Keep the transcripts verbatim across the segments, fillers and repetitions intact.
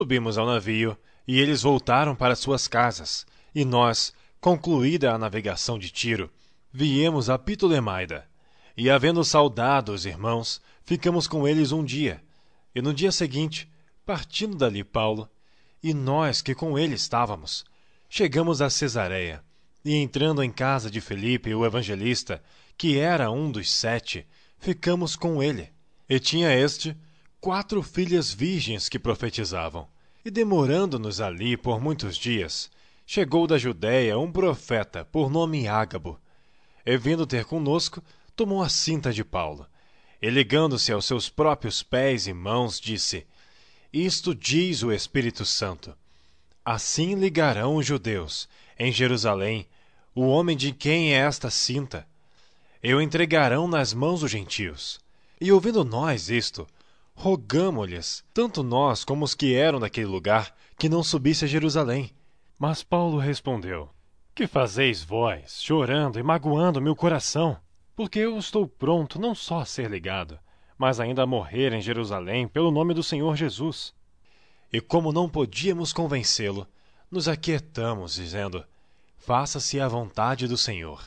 Subimos ao navio, e eles voltaram para suas casas, e nós, concluída a navegação de Tiro, viemos a Ptolemaida. E havendo saudado os irmãos, ficamos com eles um dia. E no dia seguinte, partindo dali Paulo, e nós que com ele estávamos, chegamos a Cesareia, e entrando em casa de Felipe, o evangelista, que era um dos sete, ficamos com ele. E tinha este quatro filhas virgens que profetizavam. E demorando-nos ali por muitos dias, chegou da Judéia um profeta, por nome Ágabo. E vindo ter conosco, tomou a cinta de Paulo. E ligando-se aos seus próprios pés e mãos, disse: Isto diz o Espírito Santo. Assim ligarão os judeus, em Jerusalém, o homem de quem é esta cinta, e o entregarão nas mãos dos gentios. E ouvindo nós isto, rogamo-lhes, tanto nós como os que eram daquele lugar, que não subisse a Jerusalém. Mas Paulo respondeu: Que fazeis vós, chorando e magoando meu coração? Porque eu estou pronto não só a ser ligado, mas ainda a morrer em Jerusalém pelo nome do Senhor Jesus. E como não podíamos convencê-lo, nos aquietamos, dizendo: Faça-se a vontade do Senhor.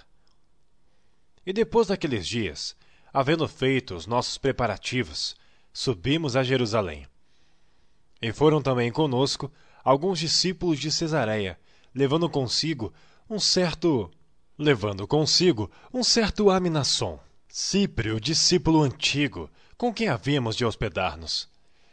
E depois daqueles dias, havendo feito os nossos preparativos, subimos a Jerusalém. E foram também conosco alguns discípulos de Cesareia, levando consigo um certo... levando consigo um certo Aminasson, Cíprio, discípulo antigo, com quem havíamos de hospedar-nos.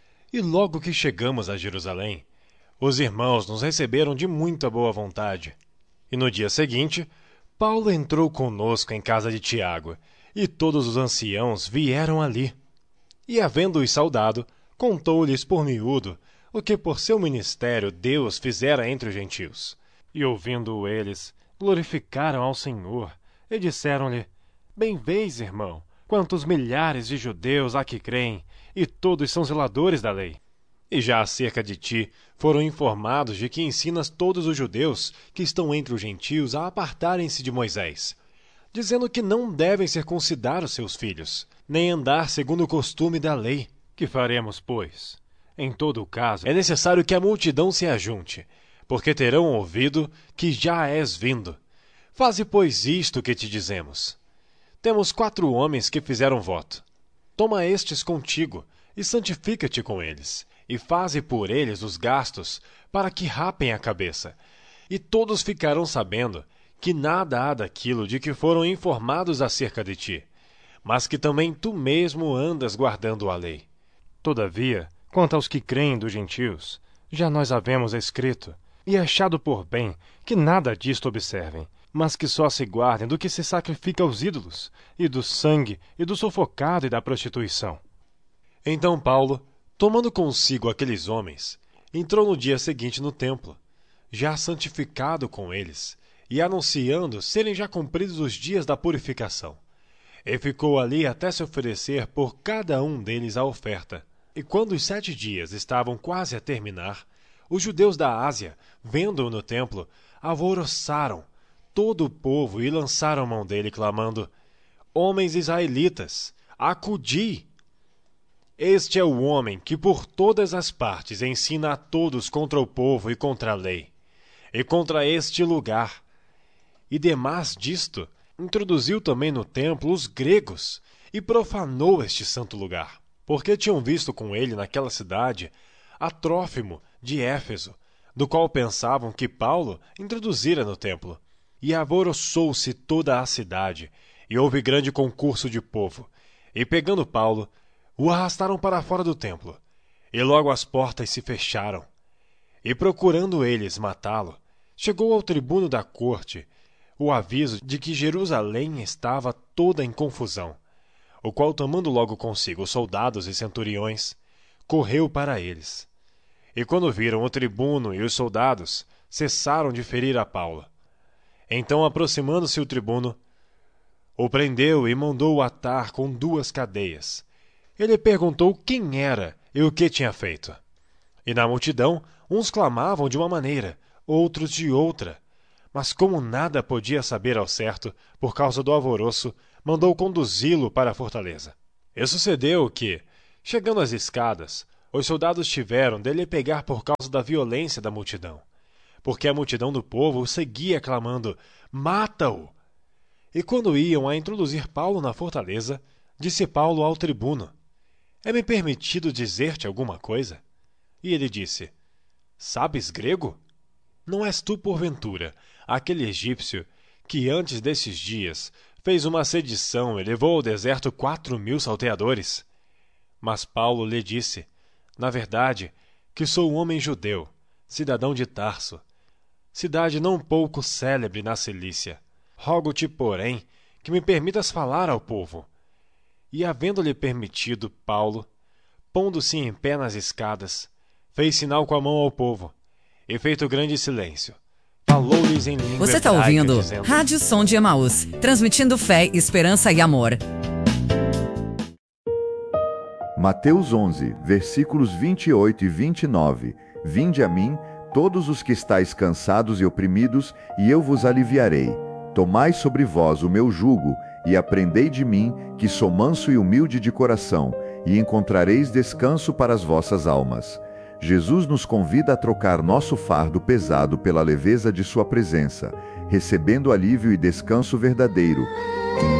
E logo que chegamos a Jerusalém, os irmãos nos receberam de muita boa vontade. E no dia seguinte, Paulo entrou conosco em casa de Tiago, e todos os anciãos vieram ali. E, havendo-os saudado, contou-lhes por miúdo o que por seu ministério Deus fizera entre os gentios. E ouvindo eles, glorificaram ao Senhor, e disseram-lhe: Bem vês, irmão, quantos milhares de judeus há que creem, e todos são zeladores da lei. E já acerca de ti foram informados de que ensinas todos os judeus que estão entre os gentios a apartarem-se de Moisés, dizendo que não devem circuncidar os seus filhos, nem andar segundo o costume da lei. Que faremos, pois? Em todo o caso, é necessário que a multidão se ajunte, porque terão ouvido que já és vindo. Faze, pois, isto que te dizemos. Temos quatro homens que fizeram voto. Toma estes contigo, e santifica-te com eles, e faze por eles os gastos, para que rapem a cabeça. E todos ficarão sabendo que nada há daquilo de que foram informados acerca de ti, mas que também tu mesmo andas guardando a lei. Todavia, quanto aos que creem dos gentios, já nós havemos escrito, e achado por bem que nada disto observem, mas que só se guardem do que se sacrifica aos ídolos, e do sangue, e do sufocado e da prostituição. Então Paulo, tomando consigo aqueles homens, entrou no dia seguinte no templo, já santificado com eles, e anunciando serem já cumpridos os dias da purificação. E ficou ali até se oferecer por cada um deles a oferta. E quando os sete dias estavam quase a terminar, os judeus da Ásia, vendo-o no templo, alvoroçaram todo o povo e lançaram mão dele, clamando: Homens israelitas, acudi! Este é o homem que por todas as partes ensina a todos contra o povo e contra a lei, e contra este lugar. E demais disto, introduziu também no templo os gregos, e profanou este santo lugar, porque tinham visto com ele naquela cidade a Trófimo de Éfeso, do qual pensavam que Paulo introduzira no templo. E alvoroçou-se toda a cidade, e houve grande concurso de povo, e pegando Paulo, o arrastaram para fora do templo, e logo as portas se fecharam. E procurando eles matá-lo, chegou ao tribuno da corte o aviso de que Jerusalém estava toda em confusão, o qual, tomando logo consigo soldados e centuriões, correu para eles. E quando viram o tribuno e os soldados, cessaram de ferir a Paulo. Então, aproximando-se o tribuno, o prendeu e mandou-o atar com duas cadeias. Ele perguntou quem era e o que tinha feito. E na multidão, uns clamavam de uma maneira, outros de outra. Mas como nada podia saber ao certo, por causa do alvoroço, mandou conduzi-lo para a fortaleza. E sucedeu que, chegando às escadas, os soldados tiveram dele pegar por causa da violência da multidão, porque a multidão do povo o seguia clamando: mata-o! E quando iam a introduzir Paulo na fortaleza, disse Paulo ao tribuno: é-me permitido dizer-te alguma coisa? E ele disse: sabes grego? Não és tu, porventura, aquele egípcio que antes desses dias fez uma sedição e levou ao deserto quatro mil salteadores? Mas Paulo lhe disse: na verdade, que sou um homem judeu, cidadão de Tarso, cidade não pouco célebre na Cilícia. Rogo-te, porém, que me permitas falar ao povo. E havendo-lhe permitido, Paulo, pondo-se em pé nas escadas, fez sinal com a mão ao povo, e feito grande silêncio, falou-lhes em língua Você está hebraica, ouvindo dizendo: Rádio Som de Emaús, transmitindo fé, esperança e amor. Mateus onze, versículos vinte e oito e vinte e nove. Vinde a mim, todos os que estáis cansados e oprimidos, e eu vos aliviarei. Tomai sobre vós o meu jugo, e aprendei de mim, que sou manso e humilde de coração, e encontrareis descanso para as vossas almas. Jesus nos convida a trocar nosso fardo pesado pela leveza de sua presença, recebendo alívio e descanso verdadeiro,